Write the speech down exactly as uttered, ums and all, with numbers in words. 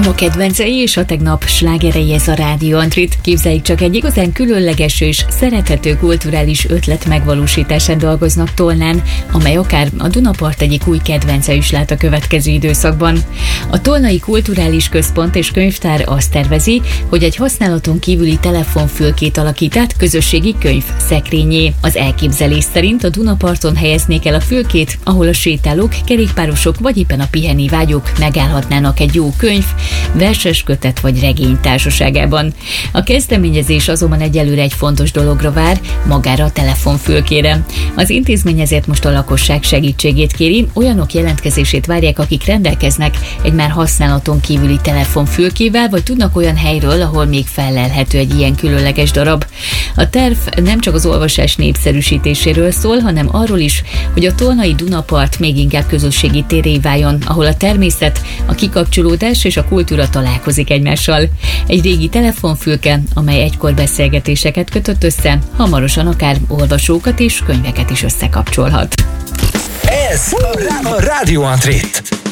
számok kedvencei és a tegnap slágerei ez a Rádió Antrit. Képzeljük csak, egy igazán különleges és szerethető kulturális ötlet megvalósításán dolgoznak Tolnán, amely akár a Dunapart egyik új kedvence is lát a következő időszakban. A Tolnai Kulturális Központ és Könyvtár azt tervezi, hogy egy használaton kívüli telefonfülkét alakít át közösségi könyv szekrényé. Az elképzelés szerint a Dunaparton helyeznék el a fülkét, ahol a sétálók, kerékpárosok vagy éppen a pihenni vágyók megállhatnának egy jó könyv, verses kötet vagy regény társaságában. A kezdeményezés azonban egyelőre egy fontos dologra vár, magára a telefonfülkére. Az intézmény ezért most a lakosság segítségét kéri, olyanok jelentkezését várják, akik rendelkeznek egy már használaton kívüli telefonfülkével, vagy tudnak olyan helyről, ahol még fellelhető egy ilyen különleges darab. A terv nem csak az olvasás népszerűsítéséről szól, hanem arról is, hogy a tolnai Dunapart még inkább közösségi térré váljon, ahol a természet, a kikapcsolódás és a kultúra találkozik egymással. Egy régi telefonfülke, amely egykor beszélgetéseket kötött össze, hamarosan akár olvasókat és könyveket is összekapcsolhat. Ez a, a Rádió Antrit.